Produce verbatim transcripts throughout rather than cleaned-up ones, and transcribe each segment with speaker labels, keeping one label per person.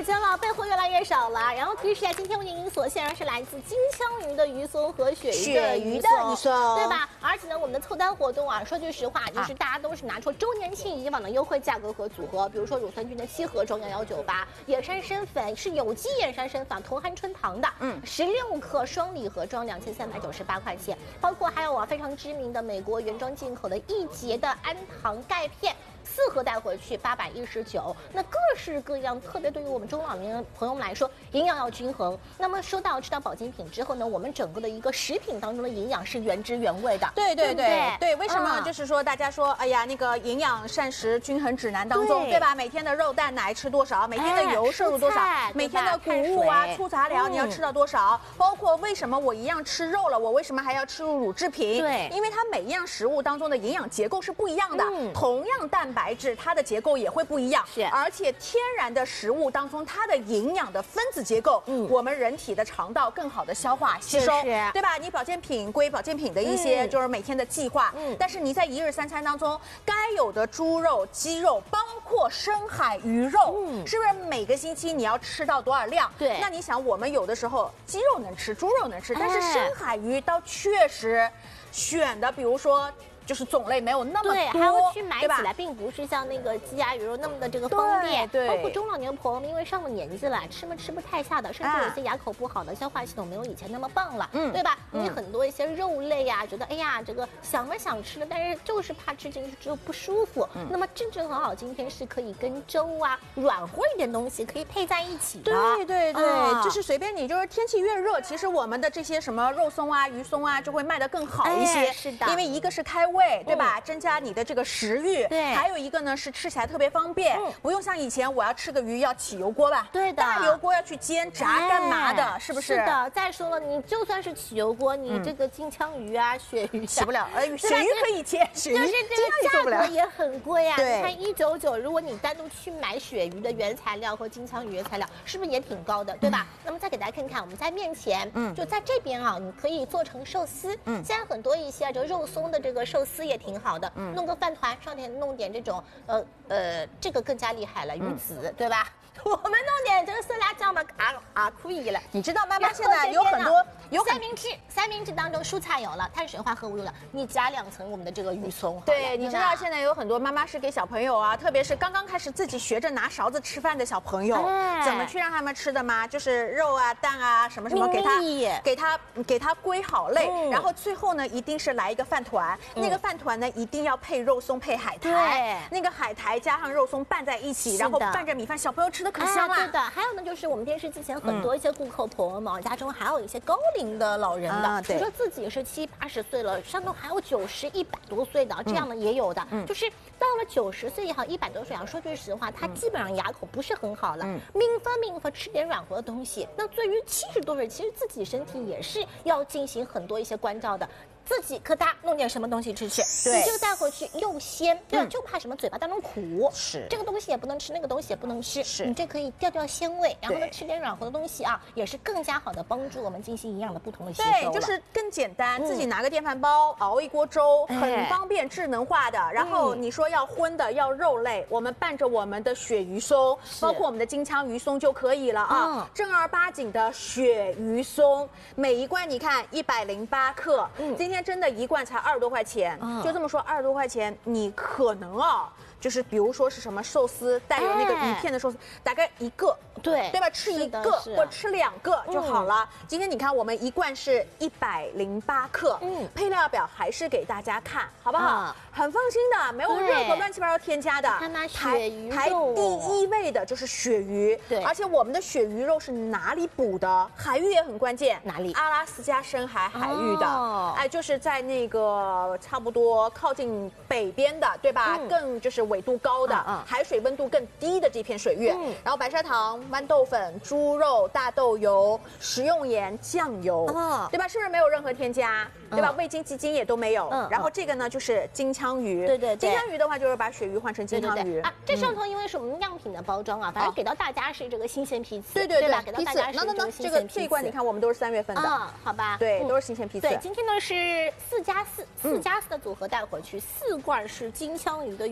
Speaker 1: 间了，备货越来越少了。然后其实啊，今天为您所献上是来自金枪鱼的鱼松和鳕鱼的鱼松，
Speaker 2: 鱼松，
Speaker 1: 对吧？而且呢，我们的凑单活动啊，说句实话，就是大家都是拿出周年庆以往的优惠价格和组合，比如说乳酸菌的七盒装幺幺九八，野山参粉是有机野山参粉，同含春糖的，嗯，十六克双礼盒装两千三百九十八块钱，包括还有啊非常知名的美国原装进口的一节的氨糖钙片。四盒带回去八百一十九，那各式各样，特别对于我们中老年朋友们来说，营养要均衡。那么说到吃到保健品之后呢，我们整个的一个食品当中的营养是原汁原味的。
Speaker 2: 对对对
Speaker 1: 对,
Speaker 2: 对, 对，为什么？就是说大家说，哎呀，那个营养膳食均衡指南当中，对, 对吧？每天的肉蛋奶吃多少？每天的油摄入多少？
Speaker 1: 哎、
Speaker 2: 每天的谷物啊、粗杂粮你要吃到多少？嗯、包括为什么我一样吃肉了，我为什么还要吃入乳制品？
Speaker 1: 对，
Speaker 2: 因为它每一样食物当中的营养结构是不一样的。嗯、同样蛋白质，它的结构也会不一样，
Speaker 1: 是，
Speaker 2: 而且天然的食物当中，它的营养的分子结构，嗯，我们人体的肠道更好的消化吸收，对吧？你保健品归保健品的一些，嗯、就是每天的计划，嗯，但是你在一日三餐当中该有的猪肉、鸡肉，包括深海鱼肉，嗯，是不是每个星期你要吃到多少量？
Speaker 1: 对，
Speaker 2: 那你想，我们有的时候鸡肉能吃，猪肉能吃，但是深海鱼倒确实选的，比如说。就是种类没有那么多，
Speaker 1: 对，还要去买起来，并不是像那个鸡鸭鱼肉那么的这个方便。
Speaker 2: 对，
Speaker 1: 包括中老年朋友们，因为上了年纪了，吃嘛吃不太下的，甚至有些牙口不好的，消化系统没有以前那么棒了，嗯，对吧？因为很多一些肉类呀、啊，觉得哎呀，这个想嘛想吃的，但是就是怕吃进去之后不舒服。嗯、那么正正好好，今天是可以跟粥啊软和一点东西可以配在一起的。
Speaker 2: 对对对，啊、就是随便你，就是天气越热，其实我们的这些什么肉松啊、鱼松啊，就会卖得更好一些。
Speaker 1: 哎、是的，
Speaker 2: 因为一个是开胃，对吧？嗯增加你的这个食欲，
Speaker 1: 对，
Speaker 2: 还有一个呢是吃起来特别方便，嗯、不用像以前我要吃个鱼要起油锅吧，
Speaker 1: 对的，
Speaker 2: 大油锅要去煎炸干嘛的，哎、是不是？
Speaker 1: 是的。再说了，你就算是起油锅，你这个金枪鱼啊、鳕鱼
Speaker 2: 起不了，呃，鳕鱼可以切，鳕鱼
Speaker 1: 就是这个价格也很贵啊。
Speaker 2: 对，
Speaker 1: 你看一九九，如果你单独去买鳕鱼的原材料和金枪鱼原材料，是不是也挺高的，对吧？嗯、那么再给大家看看，我们在面前，嗯，就在这边啊，你可以做成寿司，嗯，现在很多一些这个肉松的这个寿司也挺好的，嗯，弄个饭团。上点弄点这种呃呃，这个更加厉害了，鱼子，嗯、对吧？我们弄点这个色拉酱嘛，啊啊，可以了。
Speaker 2: 你知道妈妈现在有很多有
Speaker 1: 三明治，三明治当中蔬菜有了，碳水化合物有了，你加两层我们的这个鱼松。
Speaker 2: 对，你知道现在有很多妈妈是给小朋友啊，特别是刚刚开始自己学着拿勺子吃饭的小朋友，哎、怎么去让他们吃的吗？就是肉啊、蛋啊什么什么，给他给他给他归好类，嗯、然后最后呢，一定是来一个饭团，嗯、那个饭团呢一定要配肉松配海苔，那个海苔加上肉松拌在一起，然后拌着米饭，小朋友吃的可香了。
Speaker 1: 对的，还有呢，就是我们电视机前很多一些顾客朋友们，家中还有一些高龄的老人的，比如说自己是七八十岁了，上头还有九十、一百多岁的，这样的也有的。就是到了九十岁也好，一百多岁啊，说句实话，他基本上牙口不是很好了，命分命分吃点软和的东西。那对于七十多岁，其实自己身体也是要进行很多一些关照的。自己可大弄点什么东西吃吃，
Speaker 2: 对，
Speaker 1: 你这个带回去又鲜，对吧？嗯、就怕什么嘴巴当中苦，
Speaker 2: 是
Speaker 1: 这个东西也不能吃，那个东西也不能吃，
Speaker 2: 是
Speaker 1: 你这可以调调鲜味，然后呢吃点软和的东西啊，也是更加好的帮助我们进行营养的不同的吸收。
Speaker 2: 对，就是更简单，嗯、自己拿个电饭煲熬一锅粥，很方便，智能化的。然后你说要荤的要肉类，我们拌着我们的鳕鱼松，包括我们的金枪鱼松就可以了啊，嗯、正儿八经的鳕鱼松，每一罐你看一百零八克，嗯，今天真的一罐才二十多块钱，嗯、就这么说二十多块钱，你可能啊。就是比如说是什么寿司带有那个鱼片的寿司，哎、大概一个，
Speaker 1: 对
Speaker 2: 对吧？吃一个或者吃两个就好了。嗯、今天你看我们一罐是一百零八克，嗯，配料表还是给大家看，好不好？嗯、很放心的，没有任何乱七八糟添加的。
Speaker 1: 看它鳕鱼肉，
Speaker 2: 排第一位的就是鳕鱼，
Speaker 1: 对，
Speaker 2: 而且我们的鳕鱼肉是哪里捕的？海域也很关键，
Speaker 1: 哪里？
Speaker 2: 阿拉斯加深海海域的，哦、哎，就是在那个差不多靠近北边的，对吧？嗯、更就是。纬度高的，嗯、海水温度更低的这片水域，嗯、然后白砂糖、豌豆粉、猪肉、大豆油、食用盐、酱油，哦、对吧？是不是没有任何添加？对吧？味精、鸡精也都没有。嗯、然后这个呢，就是金枪鱼。
Speaker 1: 对对对，
Speaker 2: 金枪鱼的话，就是把鳕鱼换成金枪鱼。
Speaker 1: 对对对啊，这上头因为是我们样品的包装啊，反正给到大家是这个新鲜批次，
Speaker 2: 对对
Speaker 1: 对吧？给到大家是这个新鲜批次。
Speaker 2: 这一罐你看，我们都是三月份的
Speaker 1: 啊，好吧？
Speaker 2: 对，都是新鲜批次。
Speaker 1: 对，今天呢是四加四，四加四的组合带回去，四罐是金枪鱼的鱼松。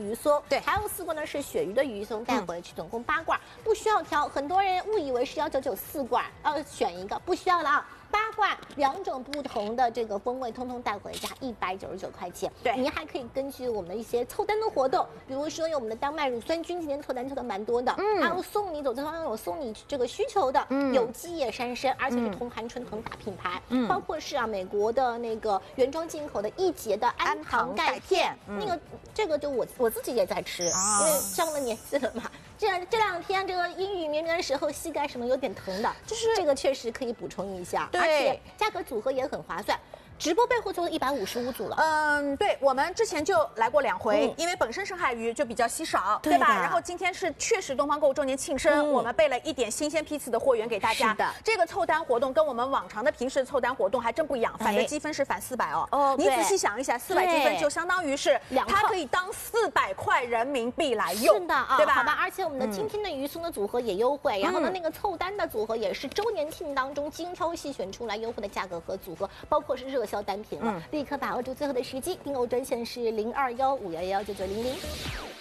Speaker 2: 对，
Speaker 1: 还有四罐呢是鳕鱼的鱼松带回去，总共八罐，不需要挑。很多人误以为是幺九九四罐，要选一个，不需要了啊。八罐两种不同的这个风味，通通带回家，一百九十九块钱。
Speaker 2: 对，
Speaker 1: 您还可以根据我们的一些凑单的活动，比如说有我们的丹麦乳酸菌，今年凑单凑的蛮多的，嗯，还有送你走这方面有送你这个需求的，嗯，有机野山参，而且是同含春藤大品牌，嗯，包括是啊美国的那个原装进口的一节的安糖钙片，嗯、那个这个就我我自己也在吃，啊、因为上了年纪了嘛。这这两天这个阴雨绵绵的时候，膝盖什么有点疼的，就是这个确实可以补充一下，而且价格组合也很划算。直播背后就一百五十五组了。
Speaker 2: 嗯，对，我们之前就来过两回，嗯、因为本身深海鱼就比较稀少，对吧？然后今天是确实东方购物周年庆生，嗯、我们备了一点新鲜批次的货源给大家。
Speaker 1: 是的，
Speaker 2: 这个凑单活动跟我们往常的平时的凑单活动还真不一样，返的积分是返四百哦。哦，你仔细想一下，四百积分就相当于是它可以当四百块人民币来用，
Speaker 1: 是的啊，
Speaker 2: 对吧？
Speaker 1: 好吧，而且我们的今天的鱼松的组合也优惠，嗯、然后呢，那个凑单的组合也是周年庆当中精挑细选出来优惠的价格和组合，包括是热销单品了。嗯立刻把握住最后的时机，订购专线是零二幺五幺幺九九零零。